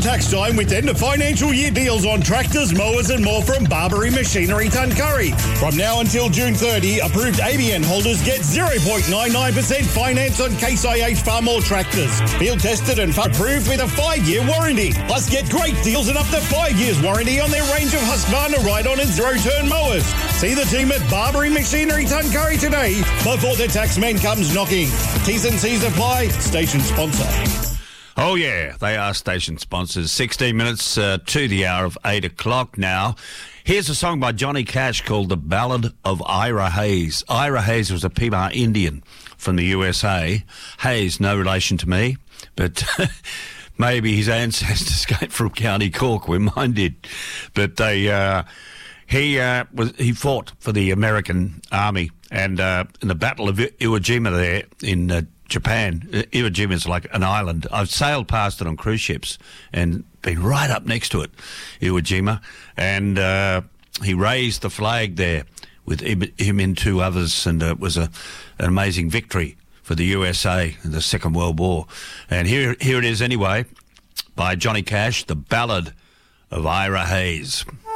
tax time with end of financial year deals on tractors, mowers and more from Barbary Machinery Tuncurry. From now until June 30, approved ABN holders get 0.99% finance on Case IH Farmall tractors. Field tested and approved with a 5-year warranty. Plus get great deals and up to 5 years warranty on their range of Husqvarna ride-on and zero-turn mowers. See the team at Barbary Machinery Tuncurry today before the taxman comes knocking. T's and C's apply. Station sponsor. Oh, yeah, they are station sponsors. 16 minutes to the hour of 8 o'clock now. Here's a song by Johnny Cash called The Ballad of Ira Hayes. Ira Hayes was a Pima Indian from the USA. Hayes, no relation to me, but maybe his ancestors came from County Cork where mine did. But he fought for the American Army, and in the Battle of Iwo Jima there in Japan. Iwo Jima is like an island. I've sailed past it on cruise ships and been right up next to it, Iwo Jima, and he raised the flag there with him and 2 others, and it was an amazing victory for the USA in the Second World War. And here it is anyway, by Johnny Cash, The Ballad of Ira Hayes.